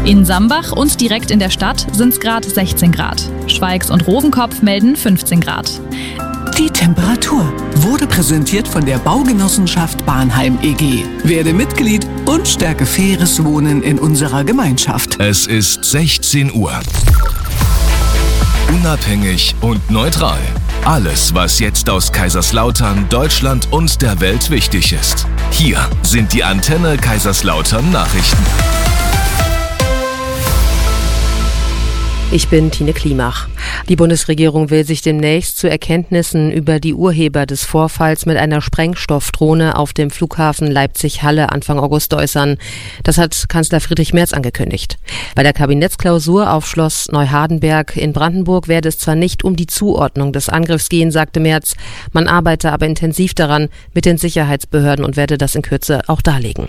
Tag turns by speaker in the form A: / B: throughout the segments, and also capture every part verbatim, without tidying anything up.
A: In Sambach und direkt in der Stadt sind es gerade sechzehn Grad. Schweigs und Rosenkopf melden fünfzehn Grad.
B: Die Temperatur wurde präsentiert von der Baugenossenschaft Bahnheim E G. Werde Mitglied und stärke faires Wohnen in unserer Gemeinschaft.
C: Es ist sechzehn Uhr. Unabhängig und neutral. Alles, was jetzt aus Kaiserslautern, Deutschland und der Welt wichtig ist. Hier sind die Antenne Kaiserslautern Nachrichten.
D: Ich bin Tine Klimach. Die Bundesregierung will sich demnächst zu Erkenntnissen über die Urheber des Vorfalls mit einer Sprengstoffdrohne auf dem Flughafen Leipzig-Halle Anfang August äußern. Das hat Kanzler Friedrich Merz angekündigt. Bei der Kabinettsklausur auf Schloss Neuhardenberg in Brandenburg werde es zwar nicht um die Zuordnung des Angriffs gehen, sagte Merz, man arbeite aber intensiv daran mit den Sicherheitsbehörden und werde das in Kürze auch darlegen.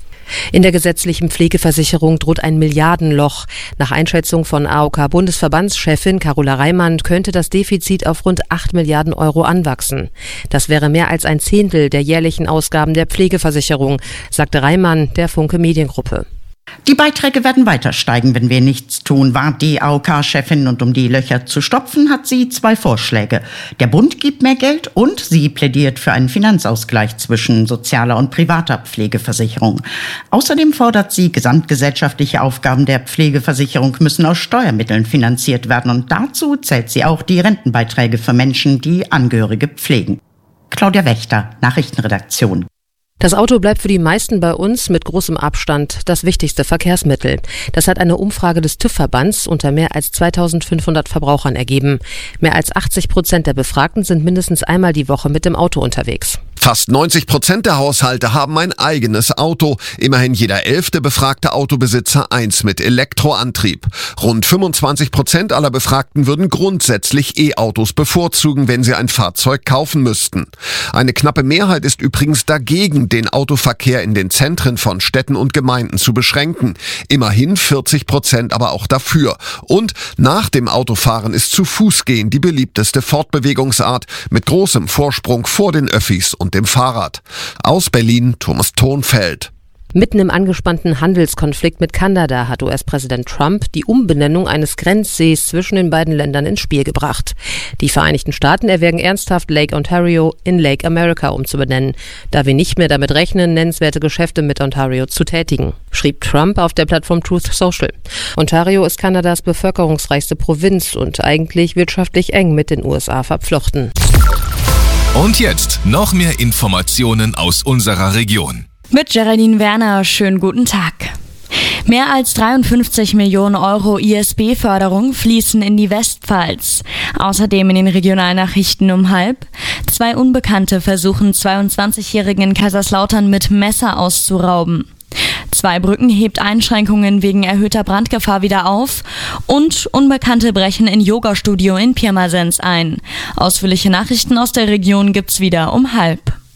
D: In der gesetzlichen Pflegeversicherung droht ein Milliardenloch. Nach Einschätzung von A O K-Bundesverbandschefin Carola Reimann könnte das Defizit auf rund acht Milliarden Euro anwachsen. Das wäre mehr als ein Zehntel der jährlichen Ausgaben der Pflegeversicherung, sagte Reimann der Funke Mediengruppe.
E: Die Beiträge werden weiter steigen, wenn wir nichts tun, warnt die A O K-Chefin. Und um die Löcher zu stopfen, hat sie zwei Vorschläge. Der Bund gibt mehr Geld und sie plädiert für einen Finanzausgleich zwischen sozialer und privater Pflegeversicherung. Außerdem fordert sie, gesamtgesellschaftliche Aufgaben der Pflegeversicherung müssen aus Steuermitteln finanziert werden. Und dazu zählt sie auch die Rentenbeiträge für Menschen, die Angehörige pflegen. Claudia Wächter, Nachrichtenredaktion.
D: Das Auto bleibt für die meisten bei uns mit großem Abstand das wichtigste Verkehrsmittel. Das hat eine Umfrage des TÜV-Verbands unter mehr als zweitausendfünfhundert Verbrauchern ergeben. Mehr als achtzig Prozent der Befragten sind mindestens einmal die Woche mit dem Auto unterwegs.
F: Fast neunzig Prozent der Haushalte haben ein eigenes Auto. Immerhin jeder elfte befragte Autobesitzer eins mit Elektroantrieb. Rund fünfundzwanzig Prozent aller Befragten würden grundsätzlich E-Autos bevorzugen, wenn sie ein Fahrzeug kaufen müssten. Eine knappe Mehrheit ist übrigens dagegen, den Autoverkehr in den Zentren von Städten und Gemeinden zu beschränken. Immerhin vierzig Prozent aber auch dafür. Und nach dem Autofahren ist zu Fuß gehen die beliebteste Fortbewegungsart mit großem Vorsprung vor den Öffis und dem Fahrrad. Aus Berlin, Thomas Thonfeld.
D: Mitten im angespannten Handelskonflikt mit Kanada hat U S-Präsident Trump die Umbenennung eines Grenzsees zwischen den beiden Ländern ins Spiel gebracht. Die Vereinigten Staaten erwägen ernsthaft, Lake Ontario in Lake America umzubenennen, da wir nicht mehr damit rechnen, nennenswerte Geschäfte mit Ontario zu tätigen, schrieb Trump auf der Plattform Truth Social. Ontario ist Kanadas bevölkerungsreichste Provinz und eigentlich wirtschaftlich eng mit den U S A verflochten.
C: Und jetzt noch mehr Informationen aus unserer Region.
G: Mit Geraldine Werner, schönen guten Tag. Mehr als dreiundfünfzig Millionen Euro I S B-Förderung fließen in die Westpfalz. Außerdem in den Regionalnachrichten um halb. Zwei Unbekannte versuchen zweiundzwanzigjährigen in Kaiserslautern mit Messer auszurauben. Zweibrücken hebt Einschränkungen wegen erhöhter Brandgefahr wieder auf und Unbekannte brechen in Yoga-Studio in Pirmasens ein. Ausführliche Nachrichten aus der Region gibt's wieder um halb.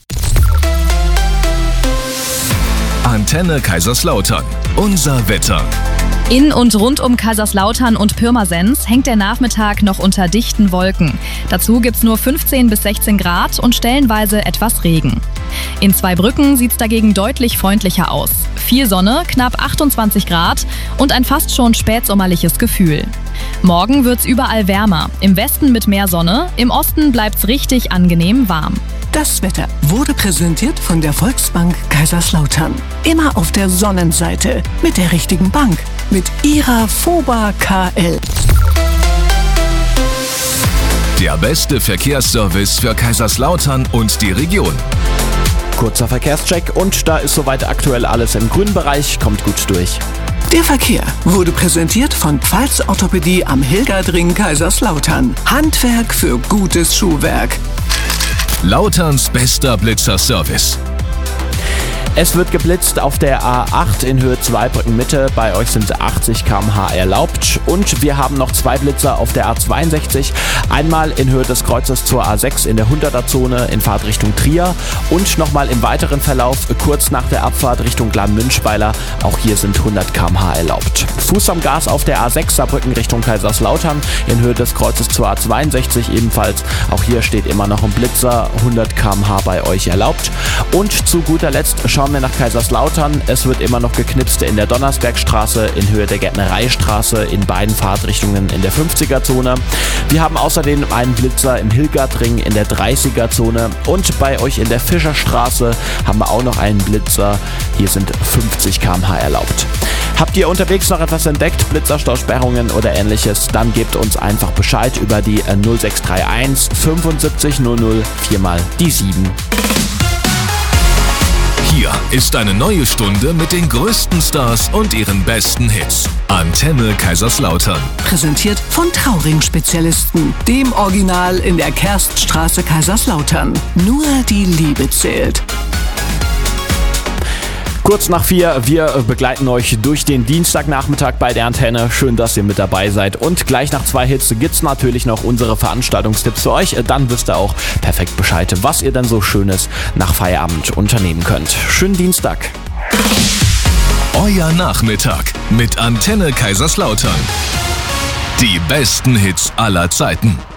C: Antenne Kaiserslautern. Unser Wetter.
A: In und rund um Kaiserslautern und Pirmasens hängt der Nachmittag noch unter dichten Wolken. Dazu gibt's nur fünfzehn bis sechzehn Grad und stellenweise etwas Regen. In Zweibrücken sieht's dagegen deutlich freundlicher aus. Viel Sonne, knapp achtundzwanzig Grad und ein fast schon spätsommerliches Gefühl. Morgen wird's überall wärmer. Im Westen mit mehr Sonne, im Osten bleibt's richtig angenehm warm.
B: Das Wetter wurde präsentiert von der Volksbank Kaiserslautern. Immer auf der Sonnenseite mit der richtigen Bank. Mit ihrer FOBA K L.
C: Der beste Verkehrsservice für Kaiserslautern und die Region.
H: Kurzer Verkehrscheck und da ist soweit aktuell alles im grünen Bereich. Kommt gut durch.
B: Der Verkehr wurde präsentiert von Pfalz Orthopädie am Hilgerdring Kaiserslautern. Handwerk für gutes Schuhwerk.
C: Lauterns bester Blitzerservice.
H: Es wird geblitzt auf der A acht in Höhe Zweibrücken Mitte. Bei euch sind achtzig Kilometer pro Stunde erlaubt. Und wir haben noch zwei Blitzer auf der A zweiundsechzig. Einmal in Höhe des Kreuzes zur A sechs in der hunderter-Zone in Fahrtrichtung Trier. Und nochmal im weiteren Verlauf kurz nach der Abfahrt Richtung Glan-Münchweiler. Auch hier sind hundert Kilometer pro Stunde erlaubt. Fuß am Gas auf der A sechs Saarbrücken Richtung Kaiserslautern. In Höhe des Kreuzes zur A zweiundsechzig ebenfalls. Auch hier steht immer noch ein Blitzer. hundert Kilometer pro Stunde bei euch erlaubt. Und zu guter Letzt schauen schauen wir nach Kaiserslautern. Es wird immer noch geknipst in der Donnersbergstraße, in Höhe der Gärtnereistraße, in beiden Fahrtrichtungen in der fünfziger-Zone. Wir haben außerdem einen Blitzer im Hildgartring in der dreißiger-Zone und bei euch in der Fischerstraße haben wir auch noch einen Blitzer. Hier sind fünfzig Kilometer pro Stunde erlaubt. Habt ihr unterwegs noch etwas entdeckt, Blitzerstausperrungen oder ähnliches, dann gebt uns einfach Bescheid über die null sechs drei eins fünfundsiebzig null null viermal die sieben.
C: Hier ist eine neue Stunde mit den größten Stars und ihren besten Hits. Antenne Kaiserslautern.
B: Präsentiert von Trauring-Spezialisten, dem Original in der Kerststraße Kaiserslautern. Nur die Liebe zählt.
H: Kurz nach vier, wir begleiten euch durch den Dienstagnachmittag bei der Antenne. Schön, dass ihr mit dabei seid. Und gleich nach zwei Hits gibt's natürlich noch unsere Veranstaltungstipps für euch. Dann wisst ihr auch perfekt Bescheid, was ihr denn so Schönes nach Feierabend unternehmen könnt. Schönen Dienstag.
C: Euer Nachmittag mit Antenne Kaiserslautern. Die besten Hits aller Zeiten.